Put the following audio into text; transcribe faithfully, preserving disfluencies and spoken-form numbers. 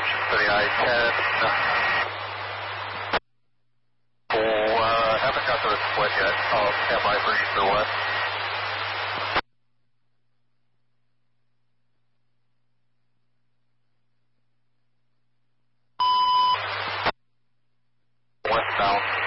option for the I ten. Oh, uh, haven't got to the split yet. Oh, stand by for east or west. Westbound.